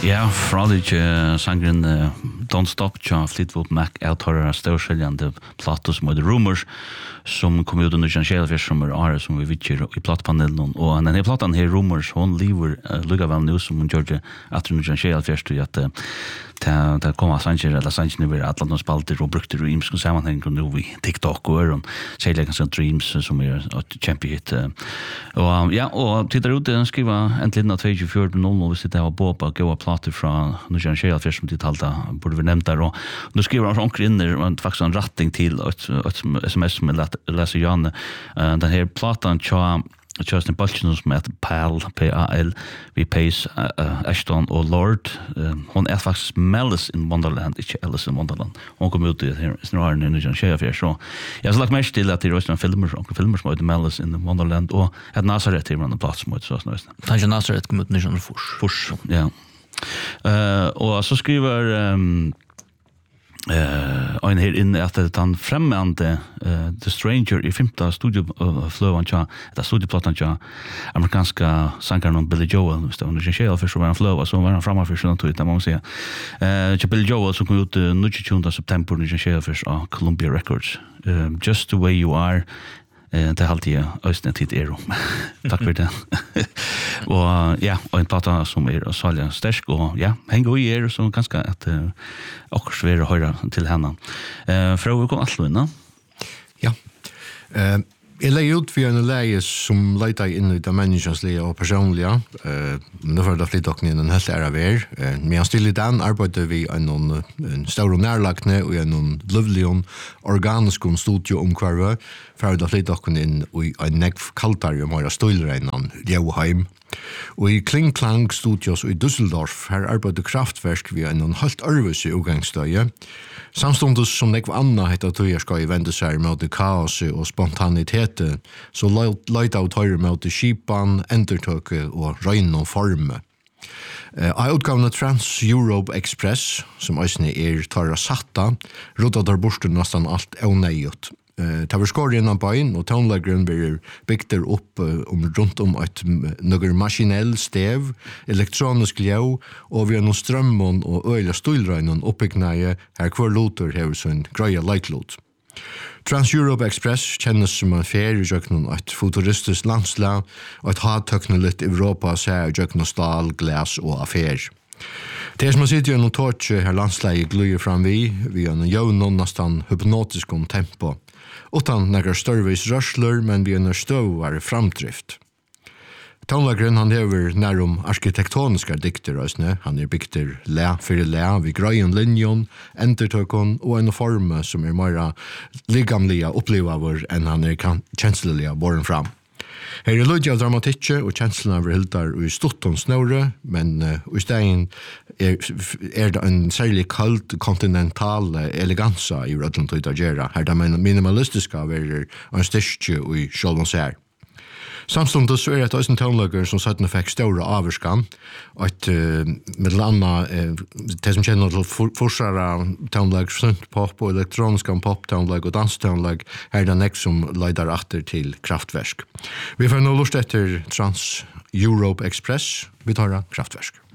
Ja, fralig sangren Don't Stop Tja Fleetwood Mac outtorrar størskiljande plato som heter Rumors som kom ut under 2024 som året som vi vittjer i plattpanelen og den her platan her Rumors hon lever lukka vel nu som hun gjør det at under 2024 at det kom sanger eller sanger over at de spalter og brukte Dreams og sammenheng og nu vi TikTok og særlig kanskje Dreams som kjempehit og ja, og tittar ut skriva endelig 24.00 hvis det var båpa gåa plater fra Nujan Shealfjord som de talte borde vi nevnt der og nu skriver han onker inn og faktisk en ratting til et sms som jeg leser Janne den her platan Justin Bolton som heter PAL vi Pace Ashton og Lord hon faktisk Malice in Wonderland ikke Alice in Wonderland hon kom ut i snarere i Nujan Shealfjord så jeg har lagt mest til at det er også filmer som heter Malice in Wonderland og et Nazareth i hverandre plass som heter sånn Kanskje Nazareth kom ut Nujan Fors ja og så skriver en her inne at han fremmande The Stranger i 5. studiofløven eller studioplatan tja amerikanska sangaren Billy Joel hvis det var Nujan Shealfjord så var han fløva så var han framafyr sånn det må man säga Billy Joel som kom ut 29. september Nujan Shealfjord av Columbia Records Just the Way You Are det är alltid östern tid tack för det och ja och en plata som är så stark och ja hänger i så ganska att och svårt att höra till henne frågor kom allt innan ja jag lägger ut för en läge som letar in i det människans och personliga nu för det lite in en helt ära ver men still i den arbetar vi en stor närlagne och en lovely organisk studio omkvarve för det lite in i en neck kaltar och mera stolreinan Joheim og i Klingklang Studios i Düsseldorf her arbeidde Kraftverk vi en helt arves i utgangsstøye. Samstundes som nekva anna heter tøyer skal i vende seg mot kaos og spontanitete, så leita av tøyer mot skipan, endertøke og røyn og forme. I utgavene Trans-Europe Express, som eisne tøyra satta, rådde der borsten nesten alt avneiot. Det var skår innan bøyen, og tonelaggeren blir bygter opp rundt om et noe maskinell stev, elektronisk ljøv, og vi har noen strømmon og øyla stolrøynen oppbyggnaie her hver loter hever sin greia leiklot. Trans-Europe Express kjennes som en ferie i jøknen et futuristisk landslag, og et hattøkneligt Europa ser i jøknen stål, glas og affær. Det som sitter gjennom torche her landslaget gluer fram vi har en jøvnen nesten hypnotisk tempo. Utan några störvis rörsler, men vi är stövare framdrift. Tonlaggren han hever närom arkitektoniska dikter, han bygter lä för lä vid gröjen linjon, entertökon och en form som mera ligamliga upplevelser än han känsliga borren fram. Her er lødja av dramatikk og kjenslene av hildar i stutton snøre, men i stedet er det en særlig kald kontinental elegansa i rødland og itagera. Her er det minimalistiske av en styrke i sjålvansær. Samstundes så er det også en tonelager som søttene fikk større averskan, og et med anna det som kjenner til forsare tonelager, synth-pop og elektronisk pop-tonelager og dans-tonelager, her er det nek som leider atter til Kraftverk. Vi får nå lust etter Trans-Europe Express, vi tar Kraftverk.